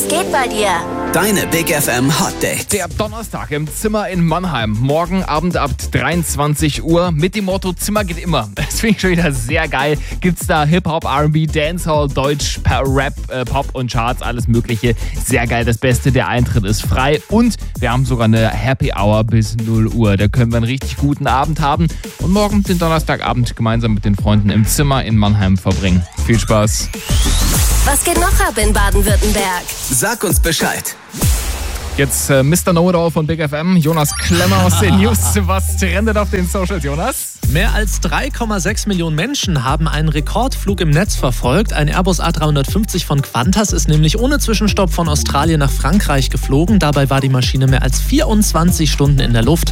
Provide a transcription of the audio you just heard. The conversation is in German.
Was geht bei dir? Deine Big FM Hot Dates. Der Donnerstag im Zimmer in Mannheim. Morgen Abend ab 23 Uhr mit dem Motto Zimmer geht immer. Das finde ich schon wieder sehr geil. Gibt's da Hip-Hop, R&B, Dancehall, Deutsch, Rap, Pop und Charts, alles mögliche. Sehr geil. Das Beste, der Eintritt ist frei und wir haben sogar eine Happy Hour bis 0 Uhr. Da können wir einen richtig guten Abend haben und morgen den Donnerstagabend gemeinsam mit den Freunden im Zimmer in Mannheim verbringen. Viel Spaß. Was geht noch ab in Baden-Württemberg? Sag uns Bescheid. Jetzt Mr. Know-It-All von Big FM, Jonas Klemmer aus den News. Was trendet auf den Socials, Jonas? Mehr als 3,6 Millionen Menschen haben einen Rekordflug im Netz verfolgt. Ein Airbus A350 von Qantas ist nämlich ohne Zwischenstopp von Australien nach Frankreich geflogen. Dabei war die Maschine mehr als 24 Stunden in der Luft.